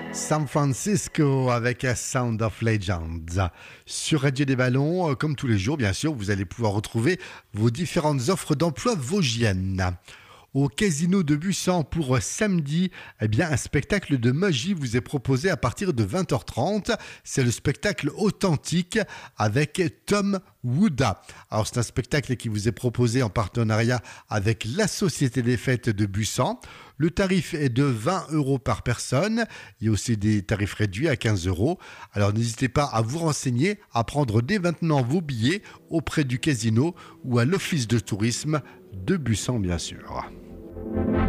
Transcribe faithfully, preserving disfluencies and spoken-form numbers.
San Francisco avec A Sound of Legends. Sur Radio des Ballons, comme tous les jours, bien sûr, vous allez pouvoir retrouver vos différentes offres d'emploi vosgiennes. Au Casino de Bussan pour samedi, eh bien, un spectacle de magie vous est proposé à partir de vingt heures trente. C'est le spectacle authentique avec Tom Wooda. Alors, c'est un spectacle qui vous est proposé en partenariat avec la Société des Fêtes de Bussan. Le tarif est de vingt euros par personne. Il y a aussi des tarifs réduits à quinze euros. Alors, n'hésitez pas à vous renseigner, à prendre dès maintenant vos billets auprès du casino ou à l'office de tourisme de Bussan, bien sûr.